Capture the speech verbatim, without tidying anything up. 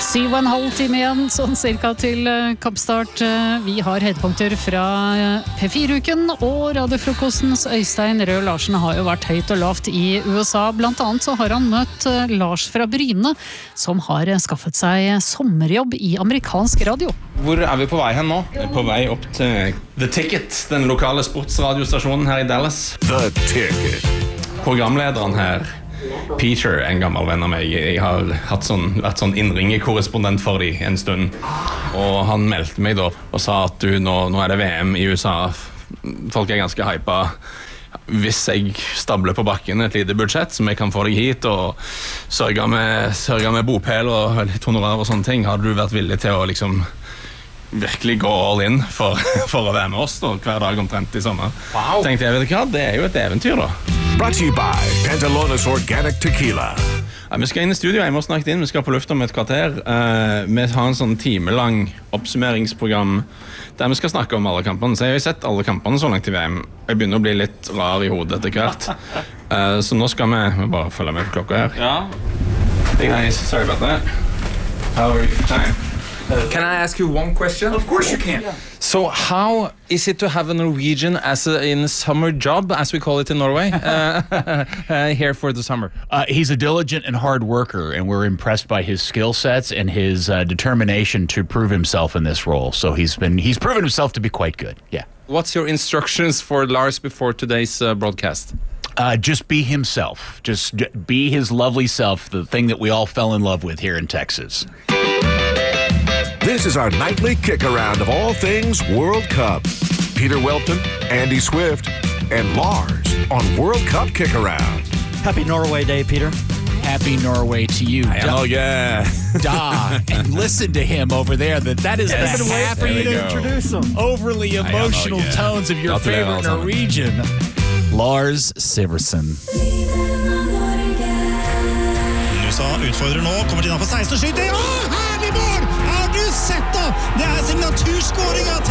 Syv og en halv time igjen, sånn cirka til kampstart. Vi har høydepunkter fra P fire-uken, og radiofrokostens Øystein Rød Larsen har jo vært høyt og lavt i U S A. Blant annet så har han møtt Lars fra Bryne, som har skaffet seg sommerjobb i amerikansk radio. Hvor er vi på vei hen nå? Vi er på vei opp til The Ticket, den lokale sportsradiostasjonen her i Dallas. The Ticket. Programlederen her, Peter, en gammel venn av meg, jeg har hatt sånn, vært sånn innringekorrespondent for dem en stund, og han meldte meg da og sa at du, nå, nå er det V M i U S A, folk er ganske hypa. Hvis jeg stabler på bakken et lite budsjett som jeg kan få deg hit og sørge med, sørge med bopel og litt honorar og sånne ting, hadde du vært villig til å liksom virkelig gå all in for, for å være med oss da, hver dag omtrent i sommer. Wow. Tenkte jeg, vet du hva, det er jo et eventyr da. Brought to you by Pantalones Organic Tequila. Ja, vi skal inn i studio, jeg må snakke inn, vi skal på lufta om et kvarter. Uh, vi har en sånn timelang oppsummeringsprogram der vi skal snakke om alle kampene. Så jeg har jo sett alle kampene så langt i V M. Jeg begynner å bli litt rar i hodet etter hvert. Uh, så nå skal vi, vi bare følge med på klokka her. Ja. Hey guys, sorry about that. How are you for time? Can I ask you one question? Of course you can. So how is it to have a Norwegian as a, in a summer job, as we call it in Norway, uh, uh, here for the summer? Uh, he's a diligent and hard worker, and we're impressed by his skill sets and his uh, determination to prove himself in this role. So he's been he's proven himself to be quite good. Yeah. What's your instructions for Lars before today's uh, broadcast? Uh, just be himself. Just d- be his lovely self, the thing that we all fell in love with here in Texas. This is our nightly kick-around of all things World Cup. Peter Welton, Andy Swift, and Lars on World Cup Kick-Around. Happy Norway Day, Peter. Happy Norway to you. Oh, yeah. Da. And listen to him over there. That that is Yes. the happy, for you to introduce him. overly emotional yeah. tones of your favorite Norwegian, Lars Siversen. U S A utfordrer nå, kommer til innan for seksten og skyter. Å, herlig mål! Har du sett da? Det er signaturskåringen